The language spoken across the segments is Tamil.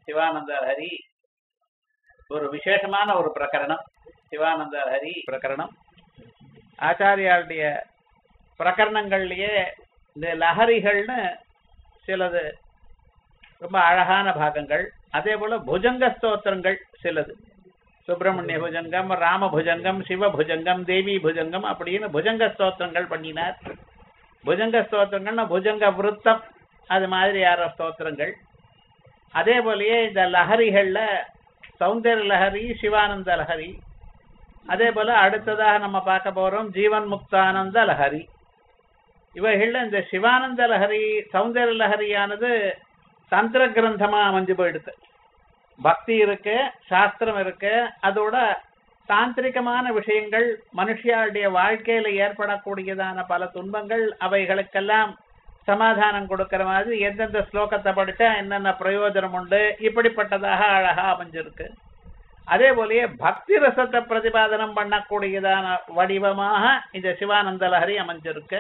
சிவானந்த ஹரி ஒரு விசேஷமான ஒரு பிரகரணம். சிவானந்த ஹரி பிரகரணம் ஆச்சாரியாளுடைய பிரகரணங்கள்லயே இந்த லஹரிகள்னு சிலது ரொம்ப அழகான பாகங்கள், அதே போல புஜங்க ஸ்தோத்திரங்கள் சிலது, சுப்பிரமணிய புஜங்கம், ராம புஜங்கம், சிவ புஜங்கம், தேவி புஜங்கம் அப்படின்னு புஜங்க ஸ்தோத்திரங்கள் பண்ணினார். புஜங்க ஸ்தோத்திரங்கள்னா புஜங்க விருத்தம் அது மாதிரி யார ஸ்தோத்திரங்கள். அதே போலயே இந்த லஹரிகள்ல சௌந்தர்ய லஹரி, சிவானந்த லஹரி, அதே போல அடுத்ததாக நம்ம பார்க்க போறோம் ஜீவன் முக்தானந்த லஹரி. இவைகள்ல இந்த சிவானந்த லஹரி, சௌந்தர்ய லஹரியானது தந்திர கிரந்தமா அமைஞ்சு போயிடுது. பக்தி இருக்கு, சாஸ்திரம் இருக்கு, அதோட தாந்திரிகமான விஷயங்கள், மனுஷியாளுடைய வாழ்க்கையில ஏற்படக்கூடியதான பல துன்பங்கள், அவைகளுக்கெல்லாம் சமாதானம் கொடுக்கிற மாதிரி எந்தெந்த ஸ்லோகத்தை படிச்சா என்னென்ன பிரயோஜனம் உண்டு, இப்படிப்பட்டதாக அழகா அமைஞ்சிருக்கு. அதே போலயே பக்தி ரசத்தை பிரதிபாதனம் பண்ணக்கூடியதான வடிவமாக இந்த சிவானந்த லஹரி அமைஞ்சிருக்கு.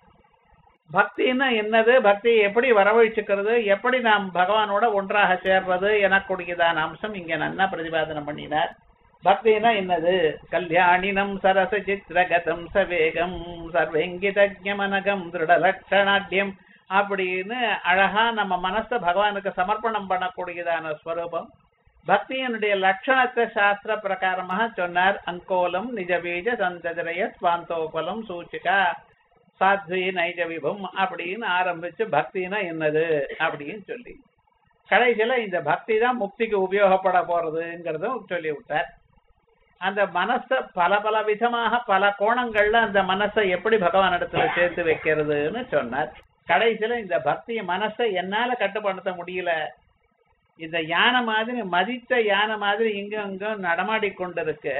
பக்தின்னா என்னது, பக்தியை எப்படி வரவழைச்சுக்கிறது, எப்படி நாம் பகவானோட ஒன்றாக சேர்றது எனக்கூடியதான அம்சம் இங்க நல்லா பிரதிபாதனம் பண்ணினார். பக்தினா என்னது, கல்யாணினம் சரச சித்திரகதம் சவேகம் சர்வங்கிதஜமனகம் திருடலட்சணாட்யம் அப்படின்னு அழகா நம்ம மனசை பகவானுக்கு சமர்ப்பணம் பண்ணக்கூடியதான ஸ்வரூபம். பக்தியினுடைய லட்சணத்தை சாஸ்திர பிரகாரமாக சொன்னார். அங்கோலம் நிஜபீஜ சந்ததிரய ஸ்வாந்தோபலம் சூச்சிகா சாத்வி நைஜ விபம் அப்படின்னு ஆரம்பிச்சு பக்தினா என்னது அப்படின்னு சொல்லி கடைசியில இந்த பக்தி தான் முக்திக்கு உபயோகப்பட போறதுங்கிறதும் சொல்லி விட்டார். அந்த மனசை பல பல விதமாக பல கோணங்கள்ல அந்த மனசை எப்படி பகவான் இடத்துல சேர்த்து வைக்கிறதுன்னு சொன்னார். கடைசியில இந்த பக்திய மனசை என்னால கட்டுப்படுத்த முடியல, இந்த யானை மாதிரி மதித்த யானை மாதிரி இங்க அங்க நடமாடி கொண்டிருக்கு,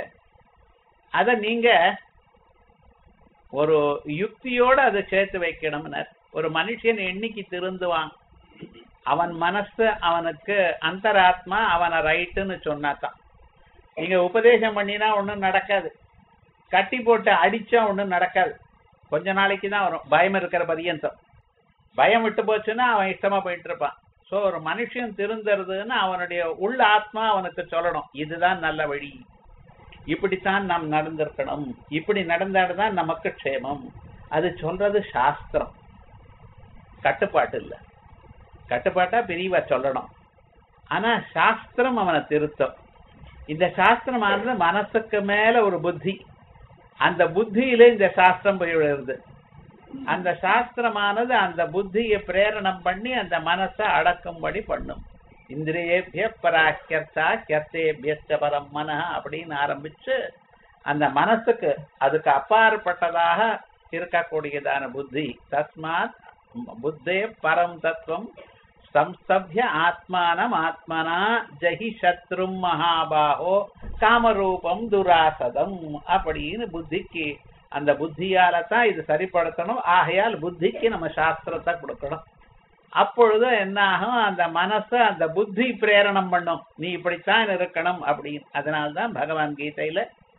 அத நீங்க ஒரு யுக்தியோட அதை சேர்த்து வைக்கணும்னர். ஒரு மனுஷன் என்னைக்கு திருந்துவான், அவன் மனசு அவனுக்கு அந்தராத்மா அவனை ரைட்டுன்னு சொன்னாதான். நீங்க உபதேசம் பண்ணினா ஒண்ணும் நடக்காது, கட்டி போட்டு அடிச்சா ஒண்ணும் நடக்காது, கொஞ்ச நாளைக்கு தான் வரும். பயம் இருக்கிற பரியந்தம், பயம் விட்டு போச்சுன்னா அவன் இஷ்டமா போயிட்டு இருப்பான். சோ ஒரு மனுஷன் திருந்துறதுன்னு அவனுடைய உள்ள ஆத்மா அவனுக்கு சொல்லணும், இதுதான் நல்ல வழி, இப்படித்தான் நாம் நடந்திருக்கணும், இப்படி நடந்தாடுதான் நமக்கு க்ஷேமம். அது சொல்றது சாஸ்திரம், கட்டுப்பாட்டு இல்ல. கட்டுப்பாட்டா பிரிவா சொல்லணும், ஆனா சாஸ்திரம் அவனை திருத்தம். இந்த சாஸ்திரமானது மனசுக்கு மேல ஒரு புத்தி, அந்த புத்தியில இந்த சாஸ்திரம் போய் விழுது. அந்த சாஸ்திரமானது அந்த புத்தியை பிரேரணம் பண்ணி அந்த மனசை அடக்கும்படி பண்ணும். இந்திரியேபிய பராக்கியர்த்தா கியர்த்தேபியஸ்ட பரம் மனஹ அப்படின்னு ஆரம்பிச்சு அந்த மனசுக்கு அதுக்கு அப்பாற்பட்டதாக இருக்கக்கூடியதான புத்தி. தஸ்மாத் புத்தே பரம் தத்துவம் சம்ஸ்தப்ய ஆத்மானம் ஆத்மனா ஜஹி சத்ரும் மகாபாஹோ காமரூபம் துராசதம் அப்படின்னு புத்திக்கு, அந்த புத்தியால தான் இது சரிப்படுத்தணும். ஆகையால் புத்திக்கு நம்ம சாஸ்திரத்தை கொடுக்கணும். அப்பொழுது என்ன ஆகும், அந்த மனசை அந்த புத்தி பிரேரணம் பண்ணும், நீ இப்படித்தான் இருக்கணும் அப்படின்னு. அதனால்தான் பகவான் கீதையில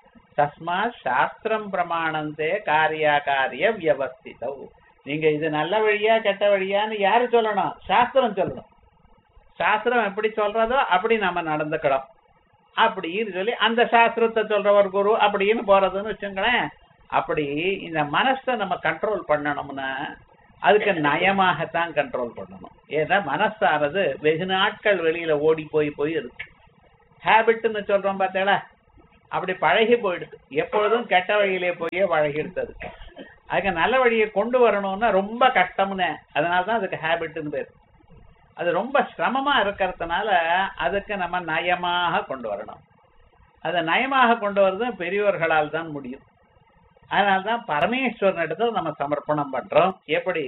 தஸ்மாத் சாஸ்திரம் பிரமாணந்தே காரியாகாரிய வியவஸ்திதௌ. நீங்க இது நல்ல வழியா கெட்ட வழியான்னு யாரு சொல்லணும், சாஸ்திரம் சொல்லணும். சாஸ்திரம் எப்படி சொல்றதோ அப்படி நம்ம நடந்துக்கணும் அப்படின்னு சொல்லி அந்த சாஸ்திரத்தை சொல்றவர் குரு அப்படின்னு போறதுன்னு வச்சுங்களேன். அப்படி இந்த மனசை நம்ம கண்ட்ரோல் பண்ணணும்னா அதுக்கு நயமாகத்தான் கண்ட்ரோல் பண்ணணும். ஏன்னா மனசானது வெகு நாட்கள் வெளியில ஓடி போய் இருக்கு. ஹேபிட்னு சொல்றோம் பார்த்தேடா, அப்படி பழகி போயிடுது, எப்பொழுதும் கெட்ட வழியிலே போய் பழகி எடுத்தது. அதுக்கு நல்ல வழியை கொண்டு வரணும்னா ரொம்ப கஷ்டம்னு, அதனாலதான் அதுக்கு ஹேபிட்னு பேர். அது ரொம்ப சிரமமா இருக்கிறதுனால அதுக்கு நம்ம நயமாக கொண்டு வரணும். அதை நயமாக கொண்டு வரது பெரியோர்களால் தான் முடியும். அதனால்தான் பரமேஸ்வரன் இடத்துல நம்ம சமர்ப்பணம் பண்றோம். எப்படி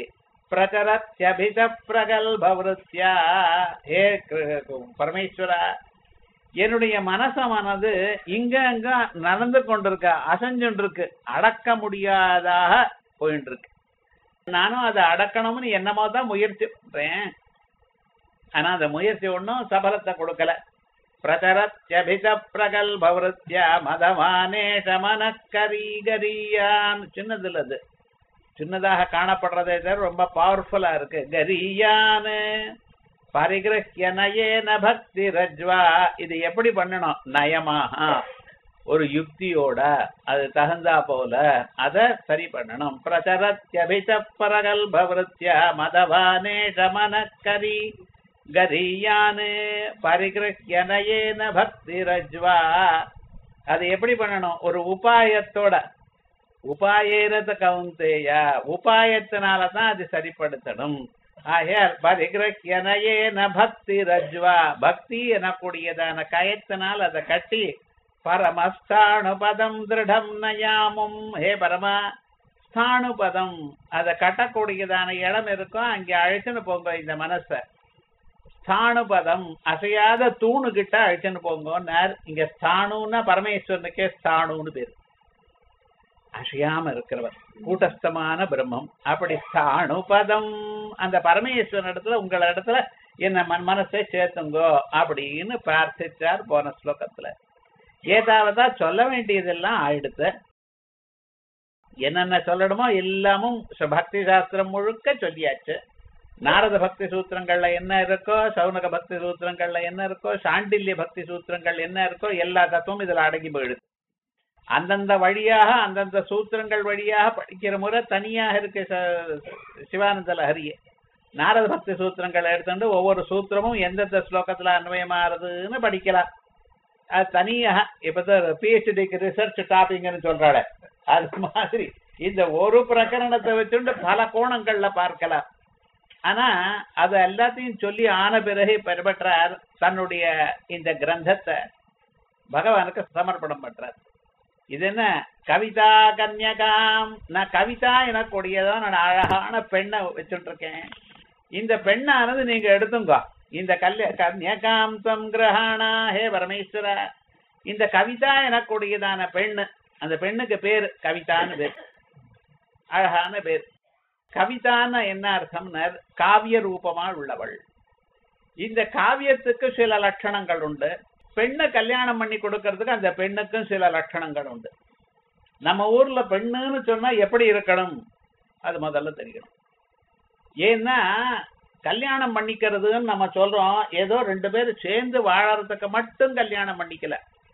பிரகரத்யபித பிரகல்பவருத்யா, ஏ பரமேஸ்வரா, என்னுடைய மனசமானது இங்க அங்க நடந்து கொண்டிருக்க, அசைஞ்சுட்டு இருக்கு, அடக்க முடியாதாக போயிட்டு இருக்கு. நானும் அதை அடக்கணும்னு என்னமோ தான் முயற்சி பண்றேன், ஆனா அந்த முயற்சி ஒன்றும் சபலத்தை கொடுக்கல. பிரதரத்யபித பிரகல்பவருத்யா மதவானேஷ மனக்கரீகரியான். சின்னதுல அது சின்னதாக காணப்படுறதே தவிர ரொம்ப பவர்ஃபுல்லா இருக்கு. கரியானு பரிகிரஹ்ய நயேன பக்தி ரஜ்வா. இது எப்படி பண்ணணும்? நயமாக, ஒரு யுக்தியோட, அது தகுந்தா போல அத சரி பண்ணணும். பிரச்சரத்யபித பரகல்பவ்ருத்ய மதவானேஷ மனக்கரி கரியானே பரிகிரஹ்ய நயேன பக்தி ரஜ்வா. அது எப்படி பண்ணணும்? ஒரு உபாயத்தோட. உபாயேனத கவுந்தேய, உபாயத்தினாலதான் அது சரிப்படுத்தணும். ஆகையால் பரிகிரஹ்ய நயேன பக்தி ரஜ்வா, பக்தி எனக்கூடியதான கயத்தினால் அதை கட்டி பரமஸ்தானுபதம் திருடம் நயாமும். ஹே பரமா, ஸ்தானுபதம், அதை கட்டக்கூடியதான இடம் இருக்கும், அங்கே அழைச்சுன்னு போங்க இந்த மனச. ஸ்தானுபதம், அசையாத தூணு கிட்ட அழைச்சுன்னு போங்கன்னார். இங்க ஸ்தானுன்னா பரமேஸ்வரனுக்கே ஸ்தானுன்னு பேரு, அசையாம இருக்கிறவர், கூட்டஸ்தமான பிரம்மம். அப்படி ஸ்தானுபதம், அந்த பரமேஸ்வரன் இடத்துல உங்கள இடத்துல என்ன மனசை சேர்த்துங்கோ அப்படின்னு பிரார்த்திச்சார் போன ஸ்லோகத்துல. ஏதாவதா சொல்ல வேண்டியதெல்லாம் ஆயிடுத்து. என்னென்ன சொல்லணுமோ எல்லாமும் பக்தி சாஸ்திரம் முழுக்க சொல்லியாச்சு. நாரத பக்தி சூத்திரங்கள்ல என்ன இருக்கோ, சௌனக பக்தி சூத்திரங்கள்ல என்ன இருக்கோ, சாண்டில்ய பக்தி சூத்திரங்கள் என்ன இருக்கோ, எல்லா தத்துவம் இதுல அடங்கி போயிடுது. அந்தந்த வழியாக, அந்தந்த சூத்திரங்கள் வழியாக படிக்கிற முறை தனியாக இருக்கு. சிவானந்த லஹரிய நாரத பக்தி சூத்திரங்களை எடுத்துட்டு ஒவ்வொரு சூத்திரமும் எந்தெந்த ஸ்லோகத்துல அன்வயமாறுதுன்னு படிக்கலாம். அது தனியாக இப்பதான் பிஹெச்டிக்கு ரிசர்ச் டாபிக்னு சொல்றாள். அது மாதிரி இந்த ஒரு பிரகரணத்தை வச்சுட்டு பல கோணங்கள்ல பார்க்கலாம். ஆனா அது எல்லாத்தையும் சொல்லி ஆன பிறகு பெறப்பட்டார் தன்னுடைய இந்த கிரந்தத்தை பகவானுக்கு சமர்ப்பணம் பண்றார். இது என்ன கவிதா கன்யகாம், நான் கவிதா எனக்கூடியதான் நான் அழகான பெண்ணை வச்சுட்டு இருக்கேன். இந்த பெண்ணானது நீங்க எடுத்துங்க. இந்த கன்யகாம் சங்கிரஹாணா, ஹே பரமேஸ்வர, இந்த கவிதா எனக்கூடியதான பெண்ணு, அந்த பெண்ணுக்கு பேரு கவிதான்னு பேர், அழகான பேர். கவிதான்னு என்ன அர்த்தம்னா காவிய ரூபமா உள்ளவள். இந்த காவியத்துக்கு சில லட்சணங்கள் உண்டு. பெண்ணை கல்யாணம் பண்ணி கொடுக்கறதுக்கு அந்த பெண்ணுக்கும் சில லட்சணங்கள் உண்டு. நம்ம ஊர்ல பெண்ணுன்னு சொன்னா எப்படி இருக்கணும் அது முதல்ல தெரியணும். ஏன்னா கல்யாணம் பண்ணிக்கிறதுன்னு நம்ம சொல்றோம், ஏதோ ரெண்டு பேரும் சேர்ந்து வாழறதுக்கு மட்டும் கல்யாணம் பண்ணிக்கல.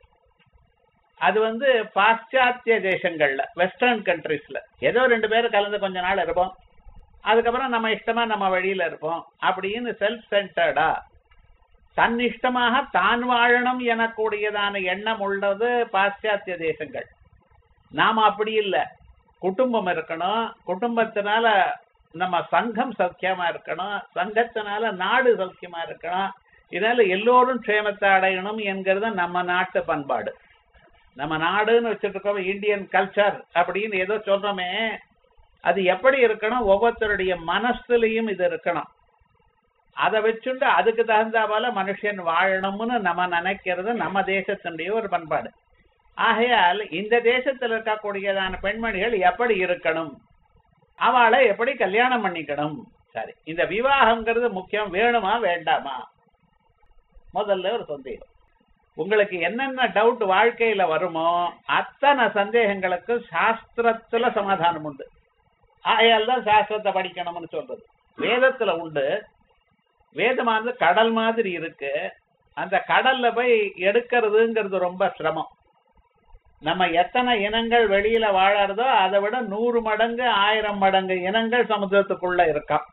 அது பாশ্চাத்திய தேசங்கள்ல, வெஸ்டர்ன் கண்ட்ரிஸ்ல ஏதோ ரெண்டு பேரும் கலந்து கொஞ்ச நாள் இருப்போம், அதுக்கப்புறம் நம்ம இஷ்டமா நம்ம வழியில இருப்போம் அப்படின்னு செல்ஃப் சென்டர்டா தன்னிஷ்டமாக தான் வாழணும் எனக்கூடியதான எண்ணம் உள்ளது பாশ্চাத்திய தேசங்கள். நாம அப்படி இல்லை. குடும்பம் இருக்கணும், குடும்பத்தினால நம்ம சங்கம் சௌக்கியமா இருக்கணும், சங்கத்தினால நாடு சௌக்கியமா இருக்கணும், இதனால எல்லோரும் க்ஷேமத்தை அடையணும் என்கிறது நம்ம நாட்டு பண்பாடு. நம்ம நாடுன்னு வச்சுட்டு இருக்கோம், இந்தியன் கல்ச்சர் அப்படின்னு ஏதோ சொல்றோமே, அது எப்படி இருக்கணும்? ஒவ்வொருத்தருடைய மனசுலையும் இது இருக்கணும். அதை வச்சுட்டு அதுக்கு தகுந்த போல மனுஷன் வாழணும்னு நம்ம நினைக்கிறது நம்ம தேசத்தினுடைய ஒரு பண்பாடு. ஆகையால் இந்த தேசத்தில் இருக்கக்கூடியதான பெண்மணிகள் எப்படி இருக்கணும், அவளை எப்படி கல்யாணம் பண்ணிக்கணும். சரி, இந்த விவாகம்ங்கிறது முக்கியம், வேணுமா வேண்டாமா? முதல்ல ஒரு சந்தேகம். உங்களுக்கு என்னென்ன டவுட் வாழ்க்கையில வருமோ அத்தனை சந்தேகங்களுக்கு சாஸ்திரத்துல சமாதானம் உண்டு. ஆகையால் தான் சாஸ்திரத்தை படிக்கணும்னு சொல்றது. வேதத்துல உண்டு. வேதமானது கடல் மாதிரி இருக்கு. அந்த கடல்ல போய் எடுக்கிறதுங்கிறது ரொம்ப சிரமம். நம்ம எத்தனை இனங்கள் வெளியில வாழறதோ அதை விட 100 மடங்கு 1000 மடங்கு இனங்கள் சமுத்திரத்துக்குள்ள இருக்காம்.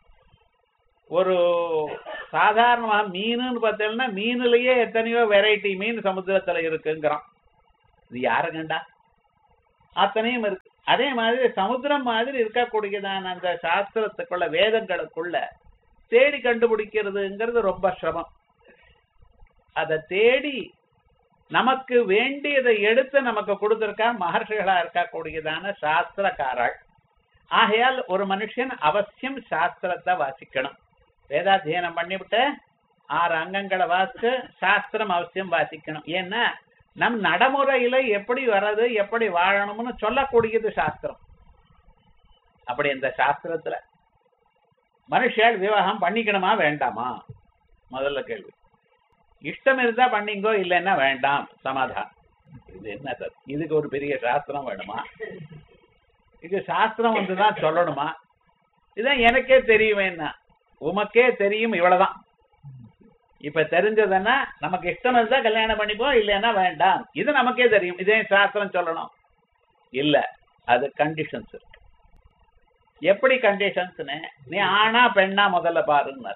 ஒரு சாதாரணமாக மீனுன்னு பார்த்தீங்கன்னா மீனுலயே எத்தனையோ வெரைட்டி மீன் சமுத்திரத்துல இருக்குங்கிறான். இது யாருங்கண்டா? அத்தனையும் இருக்கு. அதே மாதிரி சமுத்திரம் மாதிரி இருக்கக்கூடியதான அந்த சாஸ்திரத்துக்குள்ள வேதங்களுக்குள்ள தேடி கண்டுபிடிக்கிறதுங்கிறது ரொம்ப சிரமம். அதை தேடி நமக்கு வேண்டியதை எடுத்து நமக்கு கொடுத்திருக்கா மகர்ஷிகளா இருக்கக்கூடியதான சாஸ்திரக்காரள். ஆகையால் ஒரு மனுஷன் அவசியம் சாஸ்திரத்தை வாசிக்கணும். வேதாத்தியனம் பண்ணிவிட்டு 6 அங்கங்களை வாசிச்சு சாஸ்திரம் அவசியம் வாசிக்கணும். ஏன்னா நம் நடைமுறையில எப்படி வர்றது, எப்படி வாழணும்னு சொல்லக்கூடியது சாஸ்திரம். அப்படி இந்த சாஸ்திரத்துல மனுஷியால் விவாகம் பண்ணிக்கணுமா வேண்டாமா? முதல்ல கேள்வி. இஷ்டம் இருந்தா பண்ணிங்கோ, இல்லைன்னா வேண்டாம், சமாதானம். இது என்ன சார்? இதுக்கு ஒரு பெரிய சாஸ்திரம் வேணுமா? இது சாஸ்திரம் வந்துதான் சொல்லணுமா? இதுதான் எனக்கே தெரியுமேன்னா, உமக்கே தெரியும், இவ்வளவுதான். இப்ப தெரிஞ்சதுன்னா நமக்கு இஷ்டம் இருந்தா கல்யாணம் பண்ணிப்போம், இல்லைன்னா வேண்டாம். இது நமக்கே தெரியும். இதே சாஸ்திரம் சொல்லணும் இல்ல, அது கண்டிஷன்ஸ் இருக்கு. எப்படி கண்டிஷன்ஸ்னு நீ ஆணா பெண்ணா முதல்ல பாருங்க.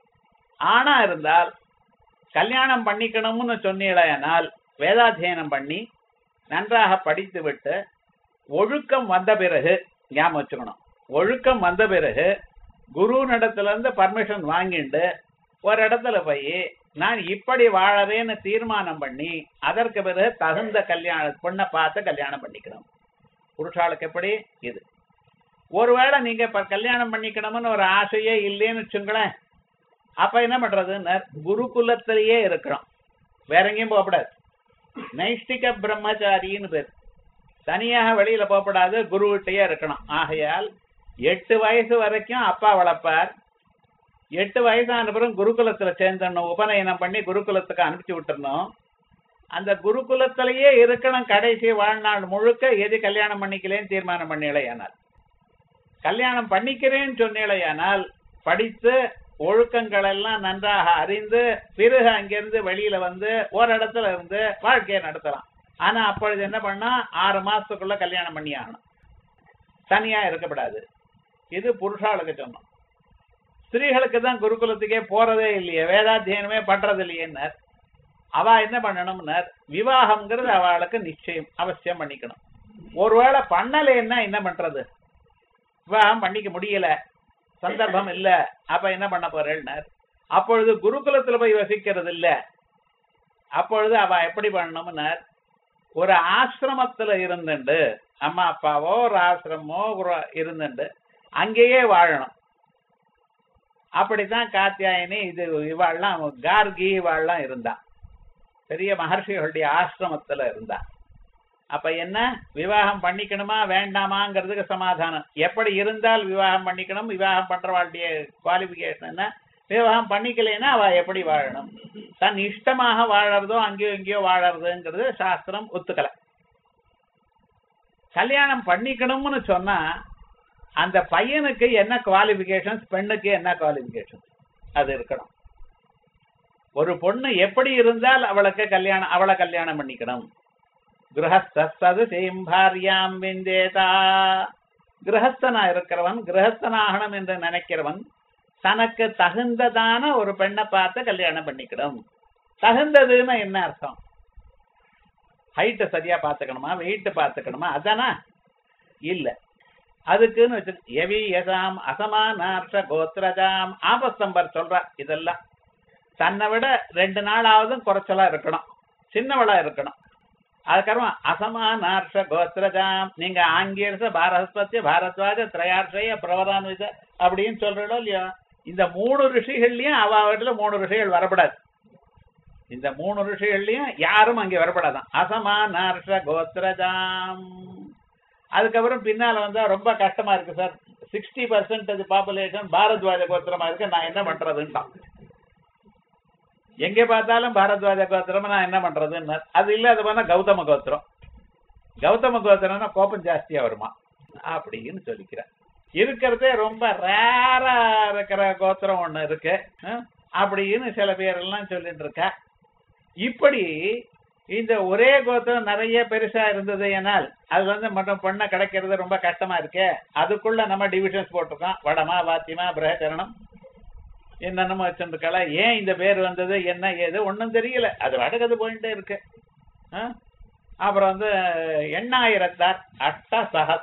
ஆணா இருந்தால் கல்யாணம் பண்ணிக்கணும்னு சொன்னீனால் வேதாத்தியனம் பண்ணி நன்றாக படித்து விட்டு ஒழுக்கம் வந்த பிறகு ஞாபகம் வச்சுக்கணும். ஒழுக்கம் வந்த பிறகு குரு இடத்துல இருந்து பர்மிஷன் வாங்கிட்டு ஒரு இடத்துல போய் நான் இப்படி வாழறேன்னு தீர்மானம் பண்ணி அதற்கு பிறகு தகுந்த பொண்ணை பார்த்து கல்யாணம் பண்ணிக்கணும். புருஷாளுக்கு எப்படி இது. ஒருவேளை நீங்க இப்ப கல்யாணம் பண்ணிக்கணும்னு ஒரு ஆசையே இல்லைன்னு வச்சுங்களேன், அப்ப என்ன பண்றதுன்னு குருகுலத்திலேயே இருக்கணும், வேற எங்கேயும் போகக்கூடாது. நைஷ்டிக பிரம்மச்சாரின்னு பேர். தனியாக வெளியில போகக்கூடாது, குருவிட்டையே இருக்கணும். ஆகையால் 8 வயசு வரைக்கும் அப்பா வளர்ப்பார். 8 வயசான பிறகு குருகுலத்துல சேர்ந்துடணும், உபநயனம் பண்ணி குருகுலத்துக்கு அனுப்பிச்சு விட்டுறணும். அந்த குருகுலத்திலேயே இருக்கணும் கடைசி வாழ்நாள் முழுக்க. எது கல்யாணம் பண்ணிக்கலேன்னு தீர்மானம் பண்ணிலையானால், கல்யாணம் பண்ணிக்கிறேன்னு சொன்னீழையானால் படித்து ஒழுக்கங்கள் எல்லாம் நன்றாக அறிந்து பிறகு அங்கிருந்து வெளியில வந்து ஒரு இடத்துல இருந்து வாழ்க்கையை நடத்தலாம். ஆனா அப்பொழுது என்ன பண்ணா 6 மாசத்துக்குள்ள கல்யாணம் பண்ணி ஆகணும், தனியா இருக்கக்கூடாது. இது புருஷாளுக்கு சொன்னோம். ஸ்திரீகளுக்கு தான் குருகுலத்துக்கே போறதே இல்லையே, வேதாத்தியனமே பண்றது இல்லையேன்னு அவ என்ன பண்ணணும்னார், விவாகம்ங்கிறது அவளுக்கு நிச்சயம் அவசியம் பண்ணிக்கணும். ஒருவேளை பண்ணலைன்னா என்ன பண்றது, விவாகம் பண்ணிக்க முடியல, சந்தர்ப்பம் இல்ல, அப்ப என்ன பண்ண போறேன்னார், அப்பொழுது குருகுலத்துல போய் வசிக்கிறது இல்ல. அப்பொழுது அவ எப்படி பண்ணணும்னார், ஒரு ஆசிரமத்துல இருந்துண்டு, அம்மா அப்பாவோ ஒரு ஆசிரமோ இருந்துண்டு அங்கேயே வாழணும். அப்படித்தான் காத்தியாயினி இது இவாள்லாம் கார்கி இவாள்லாம் இருந்தா, பெரிய மகர்ஷிகளுடைய ஆசிரமத்துல இருந்தா. அப்ப என்ன, விவாகம் பண்ணிக்கணுமா வேண்டாமாங்கிறதுக்கு சமாதானம். எப்படி இருந்தால் விவாகம் பண்ணிக்கணும், விவாகம் பண்றவாளுடைய குவாலிபிகேஷன் என்ன, விவாகம் பண்ணிக்கலைன்னா அவ எப்படி வாழணும், தன் இஷ்டமாக வாழறதோ அங்கேயோ இங்கேயோ வாழறதுங்கிறது சாஸ்திரம் ஒத்துக்கல. கல்யாணம் பண்ணிக்கணும்னு சொன்னா அந்த பையனுக்கு என்ன குவாலிபிகேஷன்ஸ், பெண்ணுக்கு என்ன குவாலிபிகேஷன்ஸ் அது இருக்கணும். ஒரு பொண்ணு எப்படி இருந்தால் அவளை கல்யாணம் பண்ணிக்கணும். கிரகஸ்து சேம்பாரியாம் விந்தேதா, கிரகஸ்தனா இருக்கிறவன், கிரகஸ்தனாகணும் என்று நினைக்கிறவன் தனக்கு தகுந்ததான ஒரு பெண்ணை பார்த்து கல்யாணம் பண்ணிக்கணும். தகுந்ததுன்னு என்ன அர்த்தம், ஹைட்டு சரியா பார்த்துக்கணுமா, வெயிட் பார்த்துக்கணுமா, அதானா இல்ல. அதுக்குன்னு வச்சு எவி யசாம் அசமானார்ஷ கோத்ரஜாம் ஆபஸ்தம்பர் சொல்ற இதெல்லாம் தன்னை விட 2 நாளாவதும் குறைச்சலா இருக்கணும், சின்னவளா இருக்கணும். அதுக்கப்புறம் அசமானார்ஷ கோத்ரஜாம், நீங்க ஆங்கியர்ஷ பாரஸ்பத்திய பாரத்வாஜ திரையார்ஷய பிரவரான்வித அப்படின்னு சொல்றோம் இல்லையா, இந்த 3 ரிஷிகள்லயும் அவாவதுல 3 ரிஷிகள் வரப்படாது. இந்த 3 ரிஷிகள்லயும் யாரும் அங்கே வரப்படாதான். அசமானார்ஷ கோத்ரஜாம். அதுக்கப்புறம் பின்னால வந்தா ரொம்ப கஷ்டமா இருக்கு சார், 60% பாப்புலேஷன் பாரத்வாஜ கோத்திரமா இருக்கு, நான் என்ன பண்றதுன்னு. எங்க பார்த்தாலும் பாரத்வாஜ கோத்திரம், நான் என்ன பண்றதுன்னு. அது இல்லாத போனா கௌதம கோத்திரம். கௌதம கோத்திரம்னா கோபம் ஜாஸ்தியா வருமா அப்படின்னு சொல்லிக்கிறேன். இருக்கிறதே ரொம்ப ரேரா இருக்கிற கோத்திரம் ஒண்ணு இருக்கு அப்படின்னு சில பேர் எல்லாம் சொல்லிட்டு இருக்க. இப்படி இந்த ஒரே கோத்திரம் நிறைய பெருசா இருந்தது ஏனால் அது மட்டும் பொண்ணை கிடைக்கிறது ரொம்ப கஷ்டமா இருக்கு. அதுக்குள்ள நம்ம டிவிஷன்ஸ் போட்டிருக்கோம், வடமா வாத்தியமா பிரகச்சரணம் என்னென்னமோ வச்சுருக்கல. ஏன் இந்த பேர் வந்தது என்ன ஏது ஒன்னும் தெரியல, அது வடக்கது போயிட்டே இருக்கு. அப்புறம் எண்ணாயிரத்தார் அஷ்ட சகஸ்